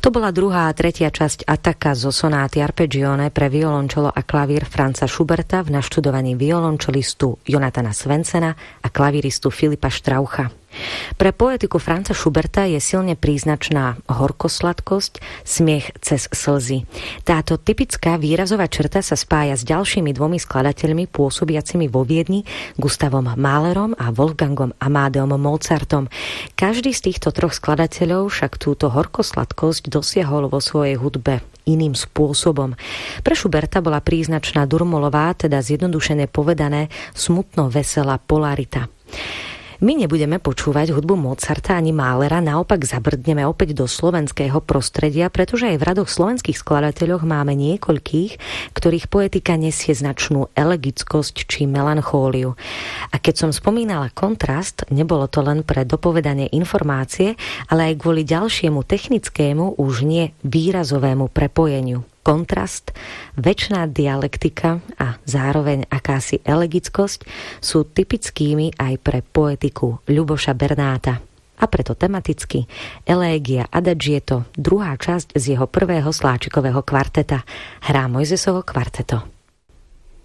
To bola druhá a tretia časť Ataka zo sonáty Arpeggione pre violončelo a klavír Franza Schuberta v naštudovaní violončelistu Jonathana Svensena a klavíristu Filipa Straucha. Pre poetiku Franza Schuberta je silne príznačná horkosladkosť, smiech cez slzy. Táto typická výrazová črta sa spája s ďalšími dvomi skladateľmi pôsobiacimi vo Viedni, Gustavom Mahlerom a Wolfgangom Amadeom Mozartom. Každý z týchto troch skladateľov však túto horkosladkosť dosiahol vo svojej hudbe iným spôsobom. Pre Schuberta bola príznačná durmolová, teda zjednodušene povedané, smutno veselá polarita. My nebudeme počúvať hudbu Mozarta ani Mahlera, naopak zabrdneme opäť do slovenského prostredia, pretože aj v radoch slovenských skladateľov máme niekoľkých, ktorých poetika nesie značnú elegickosť či melanchóliu. A keď som spomínala kontrast, nebolo to len pre dopovedanie informácie, ale aj kvôli ďalšiemu technickému, už nie výrazovému prepojeniu. Kontrast, večná dialektika a zároveň akási elegickosť sú typickými aj pre poetiku Ľuboša Bernáta. A preto tematicky Elégia Adagietto, druhá časť z jeho prvého sláčikového kvarteta, hrá Mojzesovo kvarteto.